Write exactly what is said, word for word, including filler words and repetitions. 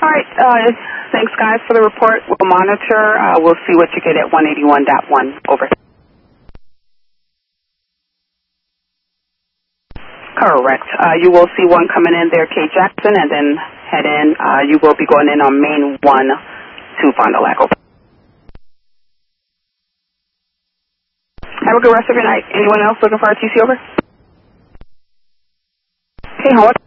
All right. Uh, thanks, guys, for the report. We'll monitor. Uh, we'll see what you get at one eighty-one point one. Over. Correct. Uh, you will see one coming in there, Kate Jackson, and then head in. Uh, you will be going in on main one to Fond du Lac. Over. Have a good rest of your night. Anyone else looking for R T C? Over. Okay, hold.